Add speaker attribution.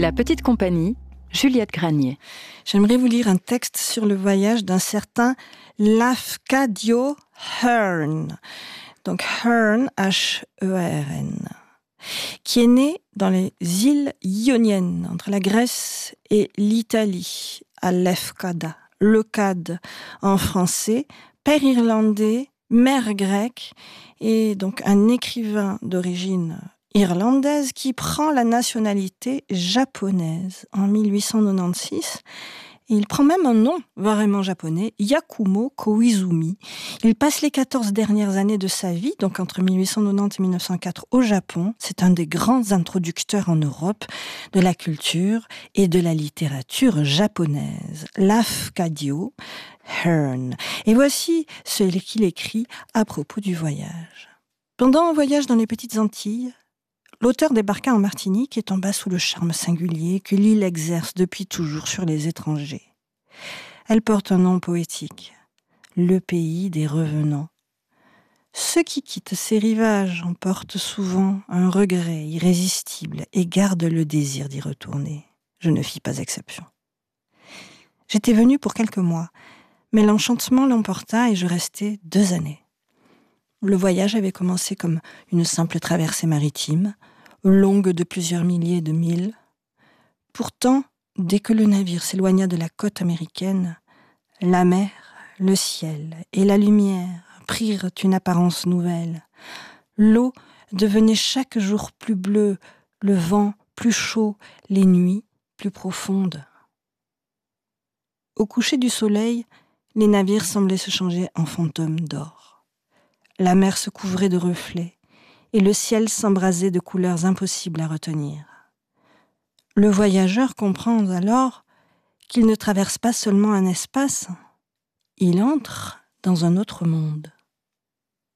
Speaker 1: La petite compagnie, Juliette Granier.
Speaker 2: J'aimerais vous lire un texte sur le voyage d'un certain Lafcadio Hearn. Donc Hearn, H-E-A-R-N, qui est né dans les îles Ioniennes, entre la Grèce et l'Italie, à Lefkada, Leucade en français, père irlandais, mère grecque, et donc un écrivain d'origine irlandaise qui prend la nationalité japonaise en 1896. Et il prend même un nom vraiment japonais, Yakumo Koizumi. Il passe les 14 dernières années de sa vie, donc entre 1890 et 1904, au Japon. C'est un des grands introducteurs en Europe de la culture et de la littérature japonaise. Lafcadio Hearn. Et voici ce qu'il écrit à propos du voyage. Pendant un voyage dans les Petites Antilles, l'auteur débarqua en Martinique et tomba sous le charme singulier que l'île exerce depuis toujours sur les étrangers. Elle porte un nom poétique, le pays des revenants. Ceux qui quittent ces rivages en portent souvent un regret irrésistible et gardent le désir d'y retourner. Je ne fis pas exception. J'étais venue pour quelques mois, mais l'enchantement l'emporta et je restai 2 années. Le voyage avait commencé comme une simple traversée maritime, longue de plusieurs milliers de milles. Pourtant, dès que le navire s'éloigna de la côte américaine, la mer, le ciel et la lumière prirent une apparence nouvelle. L'eau devenait chaque jour plus bleue, le vent plus chaud, les nuits plus profondes. Au coucher du soleil, les navires semblaient se changer en fantômes d'or. La mer se couvrait de reflets et le ciel s'embrasait de couleurs impossibles à retenir. Le voyageur comprend alors qu'il ne traverse pas seulement un espace, il entre dans un autre monde.